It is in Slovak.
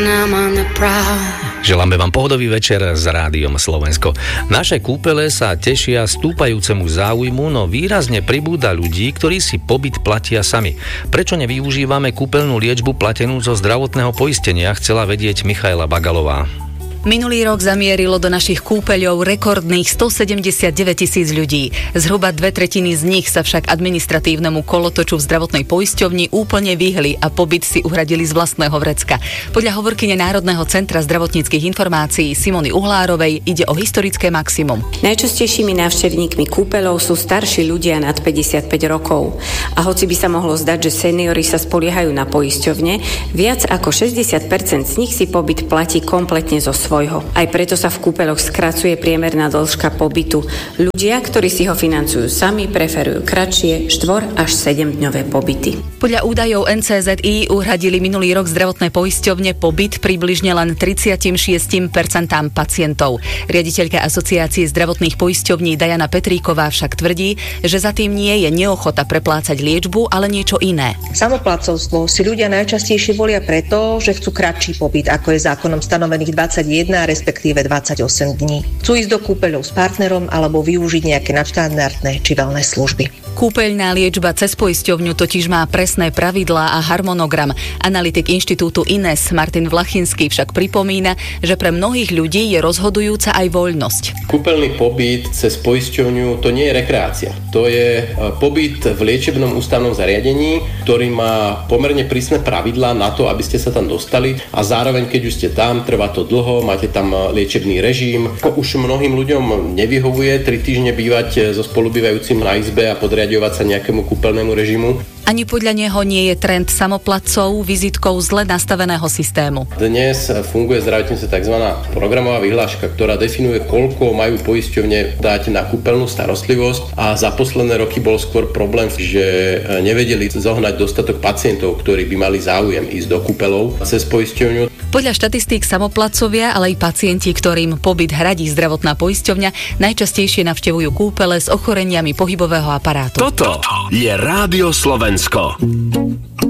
Želáme vám pohodový večer s Rádiom Slovensko. Naše kúpele sa tešia stúpajúcemu záujmu, no výrazne pribúda ľudí, ktorí si pobyt platia sami. Prečo nevyužívame kúpeľnú liečbu platenú zo zdravotného poistenia, chcela vedieť Michaela Bagalová. Minulý rok zamierilo do našich kúpeľov rekordných 179 000 ľudí. Zhruba 2/3 z nich sa však administratívnemu kolotoču v zdravotnej poisťovni úplne vyhli a pobyt si uhradili z vlastného vrecka. Podľa hovorkyne Národného centra zdravotníckych informácií Simony Uhlárovej ide o historické maximum. Najčastejšími návštevníkmi kúpeľov sú starší ľudia nad 55 rokov. A hoci by sa mohlo zdať, že seniori sa spoliehajú na poisťovne, viac ako 60% z nich si pobyt platí kompletne zo svojho. Aj preto sa v kúpeľoch skracuje priemerná dĺžka pobytu. Ľudia, ktorí si ho financujú sami, preferujú kratšie 4 až 7-dňové pobyty. Podľa údajov NCZI uhradili minulý rok zdravotné poisťovne pobyt približne len 36% pacientov. Riaditeľka Asociácie zdravotných poisťovní Diana Petríková však tvrdí, že za tým nie je neochota preplácať liečbu, ale niečo iné. Samoplátcovstvo si ľudia najčastejšie volia preto, že chcú kratší pobyt, ako je zákonom stanovených 21, respektíve 28 dní. Chcú ísť do kúpeľov s partnerom alebo využiť nejaké nadštandardné či wellness služby. Kúpeľná liečba cez poisťovňu totiž má presné pravidlá a harmonogram. Analytik inštitútu INES Martin Vlachinský však pripomína, že pre mnohých ľudí je rozhodujúca aj voľnosť. Kúpeľný pobyt cez poisťovňu to nie je rekreácia. To je pobyt v liečebnom ústavnom zariadení, ktorý má pomerne prísne pravidlá na to, aby ste sa tam dostali a zároveň, keď už ste tam, trvá to dlho, máte tam liečebný režim. Už mnohým ľuďom nevyhovuje 3 týždne bývať so spolubývajúcim na izbe a podriadovať sa nejakému kúpeľnému režimu. Ani podľa neho nie je trend samoplatcov vizitkou zle nastaveného systému. Dnes funguje zdravotníctve tzv. Programová vyhláška, ktorá definuje, koľko majú poisťovne dať na kúpeľnú starostlivosť a za posledné roky bol skôr problém, že nevedeli zohnať dostatok pacientov, ktorí by mali záujem ísť do kúpeľov cez poisťovňu. Podľa štatistík samoplacovia, ale aj pacienti, ktorým pobyt hradí zdravotná poisťovňa, najčastejšie navštevujú kúpele s ochoreniami pohybového aparátu. Toto je Rádio Slovensko.